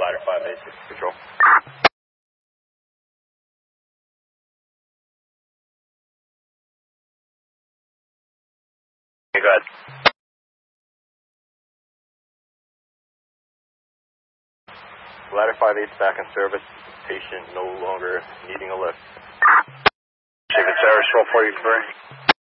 Ladder 586 Control. Okay, go ahead. Ladder 58 back in service. Patient no longer needing a lift. Secret Service 1243.